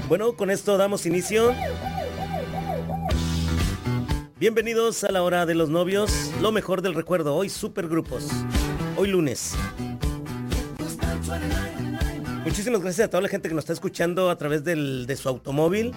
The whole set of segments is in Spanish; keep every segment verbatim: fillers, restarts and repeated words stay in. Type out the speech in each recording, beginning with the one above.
Bueno, con esto damos inicio. Bienvenidos a la hora de los novios, lo mejor del recuerdo. Hoy supergrupos, hoy lunes. Muchísimas gracias a toda la gente que nos está escuchando a través del, de su automóvil.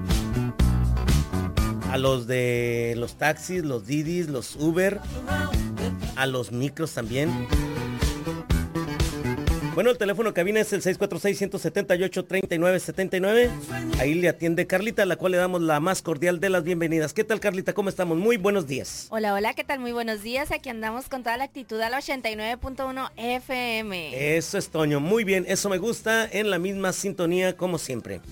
A los de los taxis, los Didis, los Uber, a los micros también. Bueno, el teléfono cabina es el seis cuatro seis, uno siete ocho, tres nueve siete nueve. Ahí le atiende Carlita, a la cual le damos la más cordial de las bienvenidas. ¿Qué tal, Carlita? ¿Cómo estamos? Muy buenos días. Hola, hola, ¿qué tal? Muy buenos días. Aquí andamos con toda la actitud al ochenta y nueve punto uno F M. Eso es, Toño. Muy bien, eso me gusta. En la misma sintonía como siempre.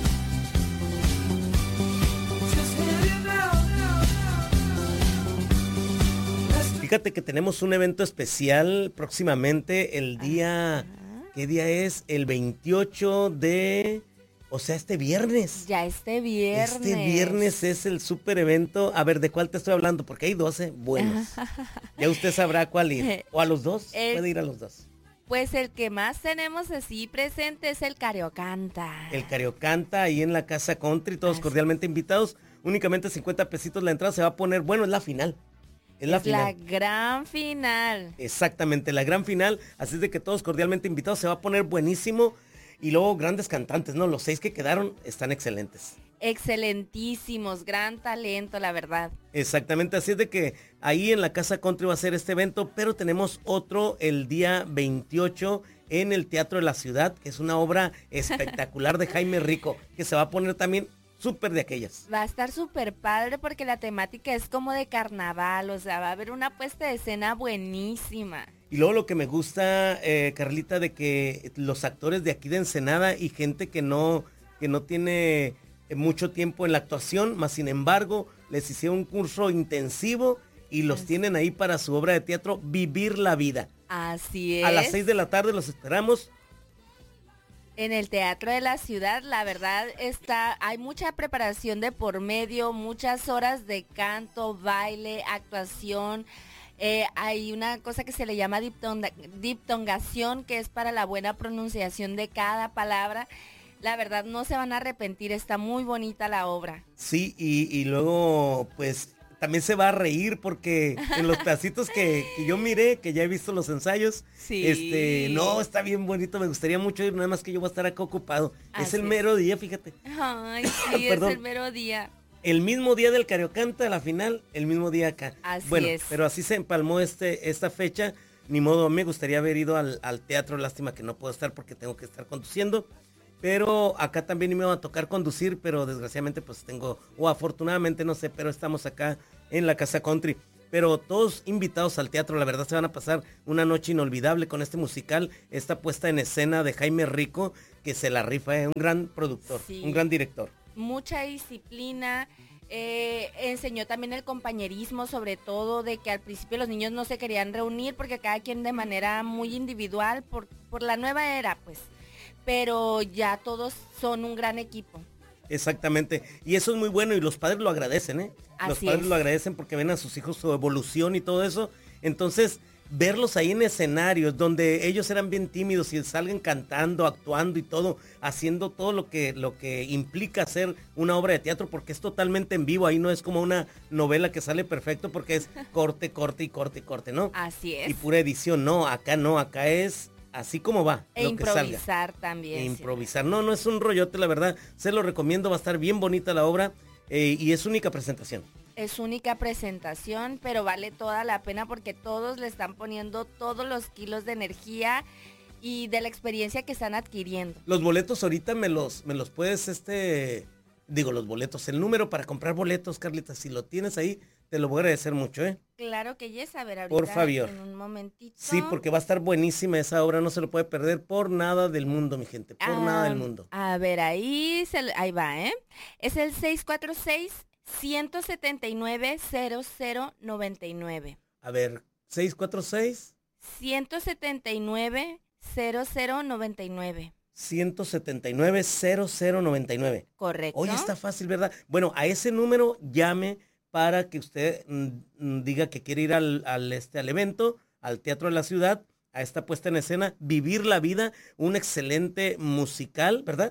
Fíjate que tenemos un evento especial próximamente el día... Ajá. ¿Qué día es? El veintiocho de... O sea, este viernes. Ya este viernes. Este viernes es el super evento. A ver, ¿de cuál te estoy hablando? Porque hay doce buenos. Ya usted sabrá cuál ir. ¿O a los dos? El, Puede ir a los dos. Pues el que más tenemos así presente es el Cariocanta. El Cariocanta ahí en la Casa Country. Todos así. Cordialmente invitados. Únicamente cincuenta pesitos la entrada. Se va a poner... Bueno, es la final. Es la, es la gran final. Exactamente, la gran final. Así es de que todos cordialmente invitados. Se va a poner buenísimo. Y luego grandes cantantes, ¿no? Los seis que quedaron están excelentes. Excelentísimos, gran talento, la verdad. Exactamente, así es de que ahí en la Casa Country va a ser este evento. Pero tenemos otro el día veintiocho en el Teatro de la Ciudad. Que es una obra espectacular de Jaime Rico. Que se va a poner también... súper de aquellas. Va a estar súper padre porque la temática es como de carnaval, o sea, va a haber una puesta de escena buenísima. Y luego lo que me gusta, eh, Carlita, de que los actores de aquí de Ensenada y gente que no, que no tiene mucho tiempo en la actuación, más sin embargo, les hicieron un curso intensivo y los Así. tienen ahí para su obra de teatro Vivir la Vida. Así es. A las seis de la tarde los esperamos. En el Teatro de la Ciudad, la verdad está, hay mucha preparación de por medio, muchas horas de canto, baile, actuación. Eh, hay una cosa que se le llama diptonga, diptongación, que es para la buena pronunciación de cada palabra. La verdad no se van a arrepentir, está muy bonita la obra. Sí, y, y luego pues también se va a reír porque en los pedacitos que, que yo miré, que ya he visto los ensayos, sí. este, no, está bien bonito, me gustaría mucho ir, nada más que yo voy a estar acá ocupado. Así es el mero día, fíjate. Ay, sí, es el mero día. El mismo día del Cariocanta, la final, el mismo día acá. Así bueno, es. Pero así se empalmó este, esta fecha, ni modo, me gustaría haber ido al, al teatro, lástima que no puedo estar porque tengo que estar conduciendo. Pero acá también me va a tocar conducir, pero desgraciadamente pues tengo, o afortunadamente no sé, pero estamos acá en la Casa Country. Pero todos invitados al teatro, la verdad se van a pasar una noche inolvidable con este musical, esta puesta en escena de Jaime Rico, que se la rifa, es un gran productor, sí. un gran director. Mucha disciplina, eh, enseñó también el compañerismo, sobre todo de que al principio los niños no se querían reunir porque cada quien de manera muy individual por, por la nueva era, pues. Pero ya todos son un gran equipo. Exactamente, y eso es muy bueno y los padres lo agradecen, ¿eh? Así los padres es. lo agradecen porque ven a sus hijos su evolución y todo eso. Entonces, verlos ahí en escenarios donde ellos eran bien tímidos y salgan cantando, actuando y todo, haciendo todo lo que, lo que implica hacer una obra de teatro, porque es totalmente en vivo, ahí no es como una novela que sale perfecto porque es corte, corte y corte y corte, ¿no? Así es. Y pura edición, no, acá no, acá es... así como va. E lo improvisar que salga. también. E improvisar. No, no es un rollote, la verdad. Se lo recomiendo, va a estar bien bonita la obra eh, y es única presentación. Es única presentación, pero vale toda la pena porque todos le están poniendo todos los kilos de energía y de la experiencia que están adquiriendo. Los boletos ahorita me los, me los puedes, este, digo los boletos, el número para comprar boletos, Carlita, si lo tienes ahí, te lo voy a agradecer mucho, ¿eh? Claro que yes, a ver ahorita por favor. En un momentito. Sí, porque va a estar buenísima esa obra, no se lo puede perder por nada del mundo, mi gente, por ah, nada del mundo. A ver, ahí, se, ahí va, ¿eh? Es el seis cuatro seis, uno siete nueve, cero cero nueve nueve. A ver, seis cuatro seis. uno siete nueve, cero cero nueve nueve. ciento setenta y nueve, cero cero noventa y nueve. Correcto. Oye, está fácil, ¿verdad? Bueno, a ese número llame para que usted mm, diga que quiere ir al, al, este, al evento, al Teatro de la Ciudad, a esta puesta en escena, Vivir la Vida, un excelente musical, ¿verdad?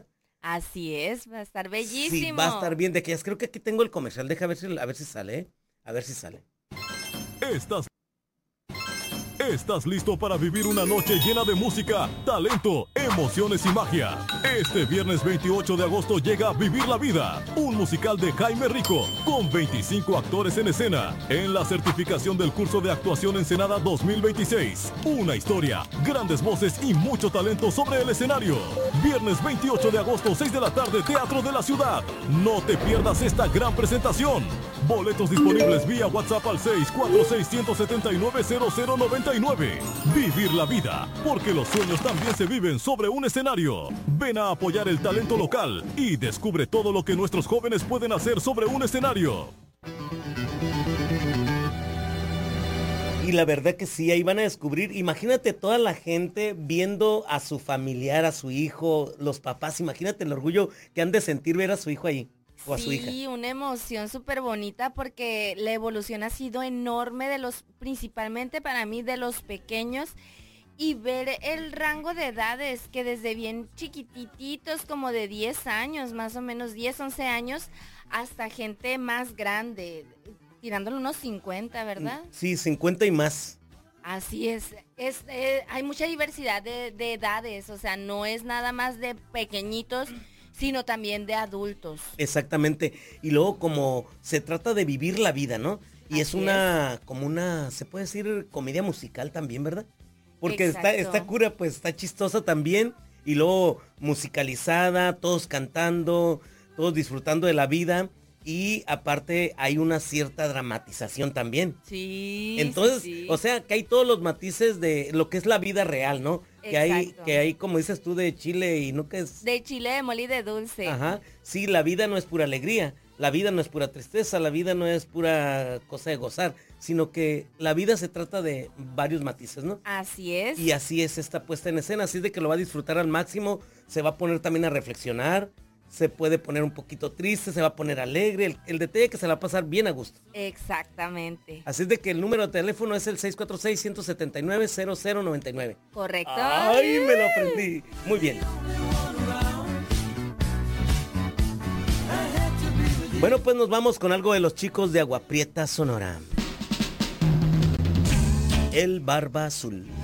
Así es, va a estar bellísimo. Sí, va a estar bien. De que creo que aquí tengo el comercial. Deja ver si, a ver si sale, ¿eh? A ver si sale. Estás ¿Estás listo para vivir una noche llena de música, talento, emociones y magia? Este viernes veintiocho de agosto llega Vivir la Vida, un musical de Jaime Rico, con veinticinco actores en escena, en la certificación del curso de actuación Ensenada dos mil veintiséis. Una historia, grandes voces y mucho talento sobre el escenario. Viernes veintiocho de agosto, seis de la tarde, Teatro de la Ciudad. No te pierdas esta gran presentación. Boletos disponibles vía WhatsApp al seis cuatro seis, uno siete nueve, cero cero nueve nueve. Vivir la vida, porque los sueños también se viven sobre un escenario. Ven a apoyar el talento local y descubre todo lo que nuestros jóvenes pueden hacer sobre un escenario. Y la verdad que sí, ahí van a descubrir, imagínate toda la gente viendo a su familiar, a su hijo, los papás, imagínate el orgullo que han de sentir ver a su hijo ahí. O a su hija. Sí, una emoción súper bonita porque la evolución ha sido enorme de los, principalmente para mí, de los pequeños, y ver el rango de edades que desde bien chiquititos, como de diez años, más o menos diez, once años, hasta gente más grande, tirándole unos cincuenta, ¿verdad? Sí, cincuenta y más. Así es, es eh, hay mucha diversidad de, de edades, o sea, no es nada más de pequeñitos, sino también de adultos. Exactamente. Y luego como se trata de vivir la vida, ¿no? Y Así es una, es. como una, se puede decir, comedia musical también, ¿verdad? Porque Exacto. está, está cura, pues está chistosa también. Y luego musicalizada, todos cantando, todos disfrutando de la vida. Y aparte hay una cierta dramatización también. Sí. Entonces, sí, sí. o sea, que hay todos los matices de lo que es la vida real, ¿no? Que hay, que hay, como dices tú, de chile y no que es... De chile de mole y de dulce. Ajá. Sí, la vida no es pura alegría, la vida no es pura tristeza, la vida no es pura cosa de gozar, sino que la vida se trata de varios matices, ¿no? Así es. Y así es esta puesta en escena, así es de que lo va a disfrutar al máximo, se va a poner también a reflexionar, se puede poner un poquito triste, se va a poner alegre, el, el detalle es que se la va a pasar bien a gusto. Exactamente. Así es de que el número de teléfono es el seis cuatro seis, uno siete nueve, cero cero nueve nueve. Correcto. Ay, me lo aprendí. Muy bien. Bueno, pues nos vamos con algo de los chicos de Agua Prieta, Sonora. El Barba Azul.